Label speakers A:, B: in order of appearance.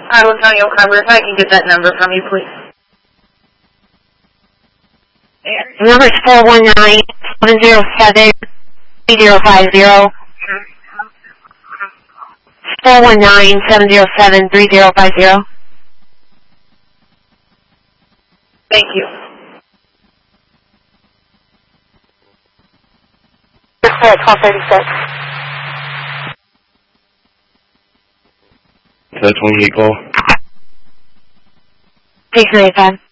A: I will tell you cover if I can get that number from you, please.
B: Number is 419-707-3050. 419-707-3050.
A: Thank you.
B: Call 36.
C: Is that 28 call?
B: 695.